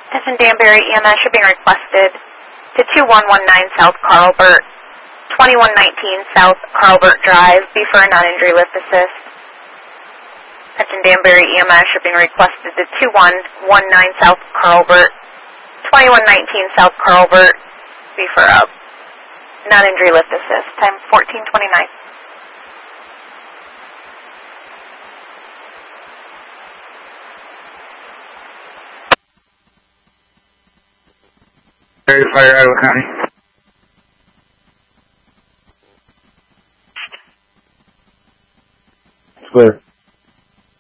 Attention Danbury EMS, you're being requested to 2119 South Carlbert, 2119 South Carlbert Drive, be for a non-injury lift assist. Attention Danbury EMS, you're being requested to 2119 South Carlbert, 2119 South Carlbert, be for a non-injury lift assist. Time 14:29. Fire, Iowa County.